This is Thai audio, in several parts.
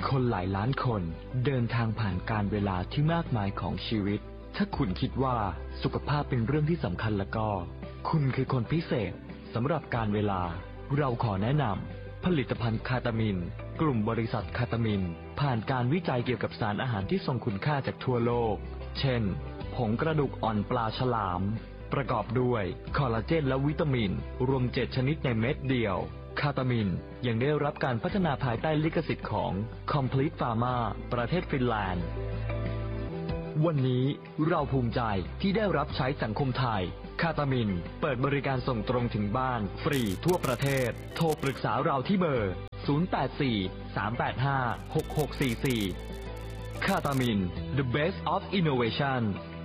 คนหลายล้านคนเดินทางผ่านการเวลาที่มากมายของชีวิตถ้าคุณคิดว่าสุขภาพเป็นเรื่องที่สำคัญแล้วก็คุณคือคนพิเศษสำหรับการเวลาเราขอแนะนำผลิตภัณฑ์คาตามินกลุ่มบริษัทคาตามินผ่านการวิจัยเกี่ยวกับสารอาหารที่ทรงคุณค่าจากทั่วโลกเช่นผงกระดูกอ่อนปลาฉลามประกอบด้วยคอลลาเจนและวิตามินรวม7ชนิดในเม็ดเดียวคาตามินยังได้รับการพัฒนาภายใต้ลิขสิทธิ์ของ Complete Pharma ประเทศฟินแลนด์วันนี้เราภูมิใจที่ได้รับใช้สังคมไทยคาตามินเปิดบริการส่งตรงถึงบ้านฟรีทั่วประเทศโทรปรึกษาเราที่เบอร์ 084-385-6644 คาตามิน The Best of Innovation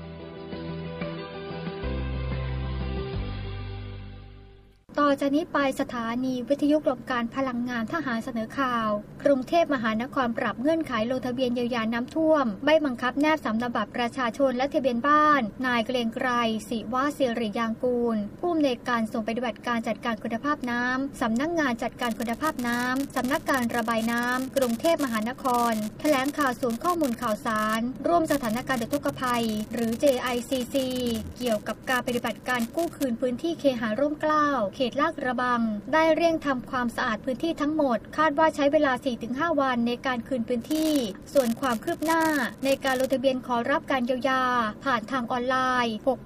ต่อจากนี้ไปสถานีวิทยุกรมการพลังงานทหารเสนอข่าวกรุงเทพมหานครปรับเงื่อนไขลงทะเบียนเยียวยาน้ำท่วมไม่บังคับแนบสำเนาบัตรประชาชนและทะเบียนบ้านนายเกรียงไกรศิวะศิริยางกูลผู้อำนวยการส่งปฏิบัติการจัดการคุณภาพน้ำสำนักงานจัดการคุณภาพน้ำสำนักการระบายน้ำกรุงเทพมหานครแถลงข่าวศูนย์ข้อมูลข่าวสารร่วมสถานการณ์อุทกภัยหรือ JICC เกี่ยวกับการปฏิบัติการกู้คืนพื้นที่เคหะร่มเกล้าเขตลาดกระบังได้เร่งทำความสะอาดพื้นที่ทั้งหมดคาดว่าใช้เวลา 4-5 วันในการคืนพื้นที่ส่วนความคืบหน้าในการลงทะเบียนขอรับการเยียวยาผ่านทางออนไลน์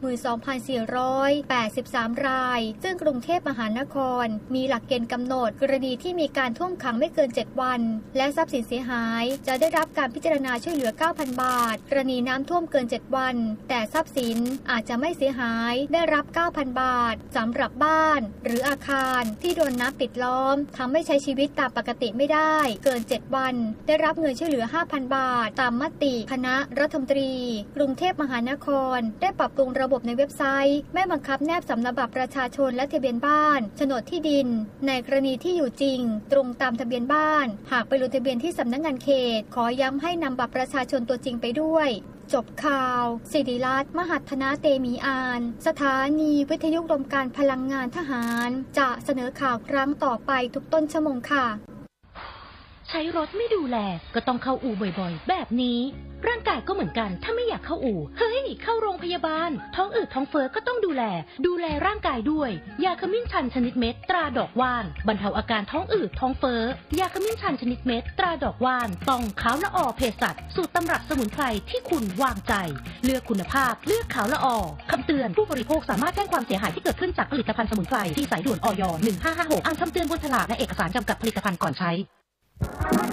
62,483 รายซึ่งกรุงเทพมหานครมีหลักเกณฑ์กำหนดกรณีที่มีการท่วมขังไม่เกิน 7 วันและทรัพย์สินเสียหายจะได้รับการพิจารณาช่วยเหลือ 9,000 บาทกรณีน้ำท่วมเกิน 7 วันแต่ทรัพย์สินอาจจะไม่เสียหายได้รับ 9,000 บาทสำหรับบ้านหรืออาคารที่โดนน้ำปิดล้อมทำให้ใช้ชีวิตตามปกติไม่ได้เกิน 7 วันได้รับเงินช่วยเหลือ 5,000 บาทตามมติคณะรัฐมนตรีกรุงเทพมหานครได้ปรับปรุงระบบในเว็บไซต์ไม่บังคับแนบสำเนาบัตรประชาชนและทะเบียนบ้านโฉนดที่ดินในกรณีที่อยู่จริงตรงตามทะเบียนบ้านหากไปลงทะเบียนที่สำนักงานเขตขอย้ำให้นำบัตรประชาชนตัวจริงไปด้วยจบข่าวศิริรัตน์มหัฒนาเตมีอานสถานีวิทยุกรมการพลังงานทหารจะเสนอข่าวครั้งต่อไปทุกต้นชั่วโมงค่ะใช้รถไม่ดูแลก็ต้องเข้าอู่บ่อยๆแบบนี้ร่างกายก็เหมือนกันถ้าไม่อยากเข้าอู่เฮ้ยเข้าโรงพยาบาลท้องอืดท้องเฟ้อก็ต้องดูแลร่างกายด้วยยาขมิ้นชันชนิดเม็ดตราดอกว่านบรรเทาอาการท้องอืดท้องเฟ้อยาขมิ้นชันชนิดเม็ดตราดอกว่านต้องขาวละออเภสัชสูตรตำรับสมุนไพรที่คุณวางใจเลือกคุณภาพเลือกขาวละออคำเตือนผู้บริโภคสามารถแจ้งความเสียหายที่เกิดขึ้นจากผลิตภัณฑ์สมุนไพรที่สายด่วนอย.1556อ่านคำเตือนบนฉลากและเอกสารจำกัดผลิตภัณฑ์ก่อนใช้